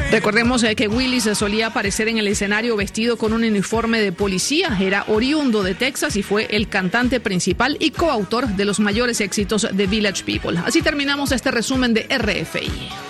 Recordemos que Willis solía aparecer en el escenario vestido con un uniforme de policía. Era oriundo de Texas y fue el cantante principal y coautor de los mayores éxitos de Village People. Así terminamos este resumen de RFI.